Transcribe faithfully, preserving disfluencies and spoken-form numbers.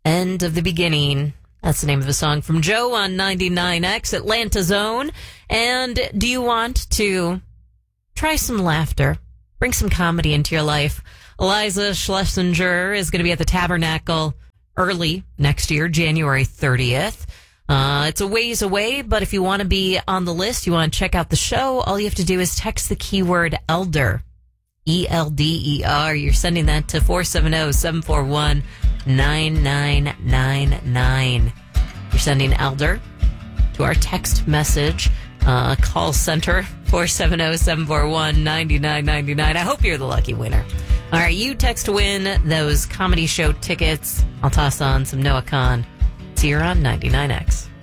End of the Beginning. That's the name of the song from Joe on ninety-nine X, Atlanta Zone. And do you want to try some laughter? Bring some comedy into your life. Eliza Schlesinger is going to be at the Tabernacle early next year, January thirtieth. Uh, it's a ways away, but if you want to be on the list, you want to check out the show, all you have to do is text the keyword ELDER. E L D E R. You're sending that to four seven zero, seven four one, nine nine nine nine. You're sending ELDER to our text message uh, call center, four seven zero, seven four one, nine nine nine nine. I hope you're the lucky winner. All right, you text to win those comedy show tickets. I'll toss on some Noah Khan. It's here on ninety-nine X.